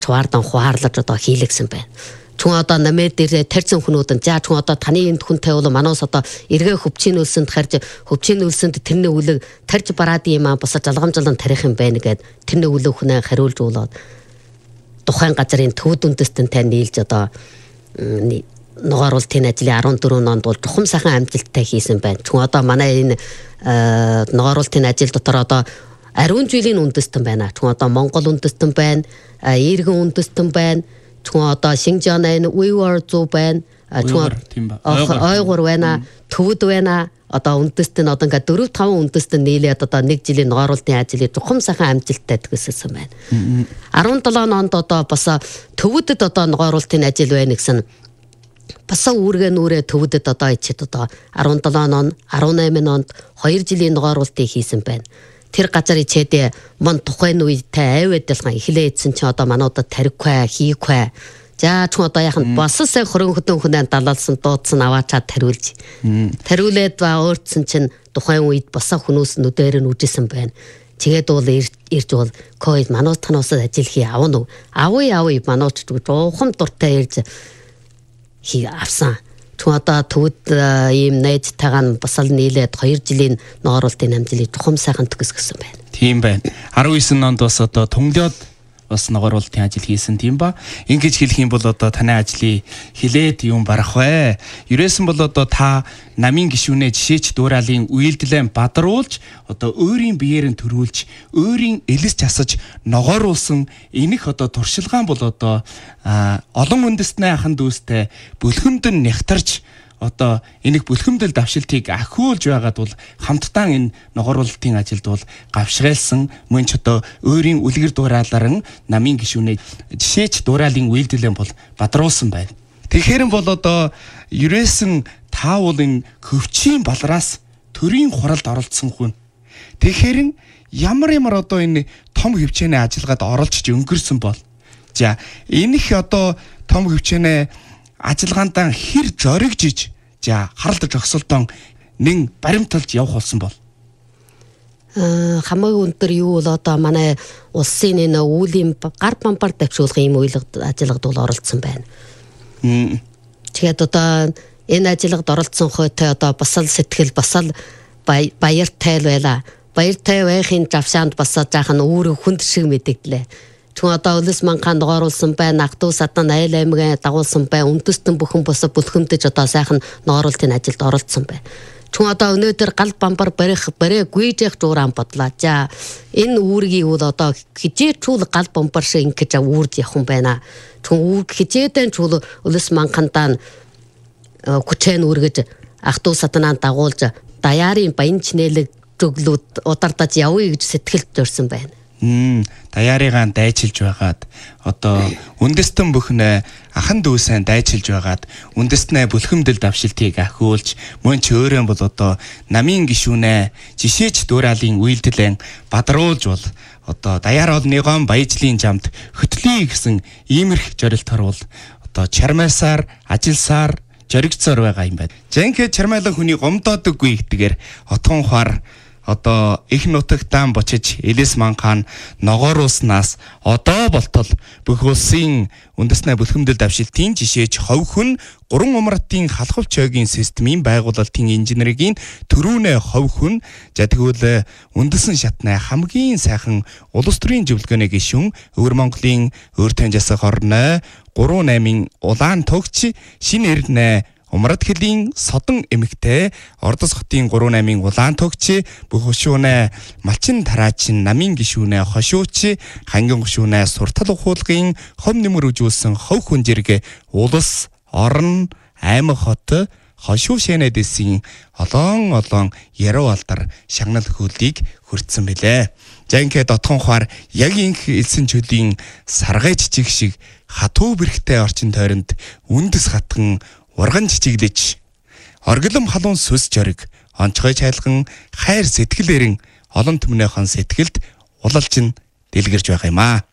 чваардан хуаарлаж одоо хийлэгсэн байна. Чүн одоо намэд дээр тарьсан хүмүүдэнд за чүн одоо таны энд хүнтэй бол манаас одоо эргээ хөвчинүүлсэнд харж хөвчинүүлсэнд тэрний үлэг тарьж бараад юм аа босож алгамжлан тарих юм байна гэд тэрний үлэг хүнээ хариулж уулаад тухайн газрын төвд үндэстэнтэй нийлж одоо ногооролтын ажлын 14 онд бол чухам сайхан амжилттай хийсэн байна. Чүн одоо манай энэ ногооролтын ажил дотор одоо ариун жилийн үндэстэн байна. Чүн одоо Монгол үндэстэн байна, Иргэн үндэстэн байна. Чүн одоо Шинжааны Уйгур зүү байна. Чүн ойгур байна, төвд байна. Одоо үндэстэн одоо ингээд 4-5 үндэстэн нийлээд одоо нэг жилийн ногооролтын ажлыг чухам сайхан амжилттай төгсөсөн байна. 17 онд одоо бас төвдөд одоо ногооролтын ажил байна гэсэн бас үүргээ нүрээ төвдөд одоо ичээд одоо 17 он 18 онд 2 жилийн ногооролтыг хийсэн байна. Тэр газар ичээд мон тухайн үедээ авь адилхан эхлээ эдсэн чи одоо мануудад тарихгүй хийхгүй. За ч одоо яхан босоо сая хорон хөтөн хүнээ далалсан дуудсан аваачаад тариулж. Тариулээд ба өөртсөн чинь тухайн үед босоо хүмүүс нүдээр нь үжсэн байна. Тэгээд бол ирж бол ковид мануу таноос ажил хий авна уу? Авъя манууч жоохом дуртай ирж хий авсан. Түн одоо төвд ийм найзтайгаа басал нийлээд 2 жилийн ногооролтын амжилтыг тухам сайхан төгсгсөн байна. Тийм байна. 19 онд бас одоо тунгалиод бас ногооролтын ажил хийсэн тийм ба. Ингэж хэлэх юм бол одоо таны ажлыг хилээд юм барах вэ? Ерөөсөн бол одоо та намын гишүүнээ жишээч дуурайлын үйлдэлээ бадруулж одоо өөрийн биеэр нь төрүүлж өөрийн элс засаж ногооруулсан энэх одоо туршилгаан бол одоо олон үндэстний ахын дүүстэй бүлхэмдэн нягтарч одоо энэх бүлхэмдэл давшилтыг ахиулж байгаад бол хамтдаа энэ ногооролтын ажилд бол гавшгайлсан мөн ч одоо өөрийн үлгэр дуурайлаар намын гишүүнээ жишээч дуурайлын үйлдэлэн бол бадруулсан байна. Тэгэхээр бол одоо ерөөсөн таавал энэ хөвчийн балраас төрийн хуралд оролцсон хүн. Тэгэхээр ямар одоо энэ том хөвчөөний ажилгаад оролцож өнгөрсөн бол за энэх одоо том хөвчөөний ажиллагаандаа хэр зоригжиж за харалдаж огсолтон нэг баримталж явах болсон бол хамаагүй өндөр юу бол одоо манай улсын энэ үүлийн гар бамбар давшуулгын юм ажиллагад бол оролцсон байна. Тэгээд одоо энэ ажиллагад оролцсон хойтой одоо басал сэтгэл басал баяртай байла. Баяртай байхын завшаанд басаа жаахан өөрөө хүнд шиг мэдэгдлээ. Түн одоо өлс манхан ногооруулсан байна, Агдуу садан айл аймгийн дагуулсан байна, үндэстэн бүхэн босоо бүлхэмдэж одоо сайхан ногооруултын ажилд оролцсон байна. Түн одоо өнөөдөр гал бамбар барээ гүйжих дууран бодлаа. За энэ үүргийг бол одоо хижээчүүл гал бамбар шиг ингэж үүрж явах юм байна. Түн хижээдэн чүүл өлс манхандаа хүчээр үүргэж Агдуу саданаа дагуулж даяарын баян чинэлэг төглүүд удардаж явъя гэж сэтгэлд төрсэн байна. Даяарыгаа дайчилж байгаад одоо үндэстэн бүхнээ ахан дүүсээ дайчилж байгаад үндэстнээ бүлхэмдэл давшилтыг ахиулж мөн ч өөрөө бол одоо намын гишүүнээ жишээч дуурайлын үйлдэлэн бадруулж бол одоо даяар олныгоон баяжлын жамд хөтлөе гэсэн иймэрх зорилтоор бол одоо чармаасаар ажилсаар зоригцоор байгаа юм байна. Жинхэнэ чармайлан хүний гомдоодөггүй гэдгээр отгон ухаар одоо их нутагтаан бочиж элэс манхан ногооруулснаас одоо болтол бүх улсын үндэснээ бүлхэмдэл давшилтын жишээж хов хүн 3 умратын халахв чойгийн системийн байгуулалтын инженерийн төрүүнэ хов хүн за тэгвэл үндэсэн шатны хамгийн сайхан улс төрийн зөвлөгөөний гишүүн Өвөр Монголын өр таньжасах орны 38-ын улаан тогч шинэ эрдэнэ Умрад хэлийн содон эмэгтэй Ордос хотын 38-ын улаан тогч бүх хөшөөнэ малчин тараачин намын гишүүнэ хошууч хангин хөшөөнэ суртал ухуулгын хов нэмэр үжүүлсэн хов хүнжирэг улс орон аймаг хот хошуу шэнэдэсийн олон яруу алдар шагнал хөлийг хүртсэн билээ. Жанкэ дотхон ухаар яг инх элсэн чөлийн саргай жижиг шиг хатуу бэрхтэй орчин тойронд үндэс хатган урган жижиглэж оргилом халуун сүс жориг онцгой чайлган хайр сэтгэлээрэн олон түмнийхэн сэтгэлд улалж нь дэлгэрж байгаа юм аа.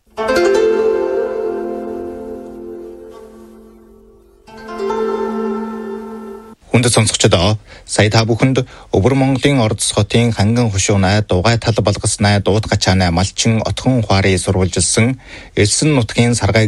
Хүндэт сонсогчдоо сая та бүхэнд Өвөр Монголын Ордос хотын Ханган хушуунай Дугай тал балгаснай Дуут гачаанай Малчин Отхон ухаарын сурвалжилсан Элсэн нутгийн Саргай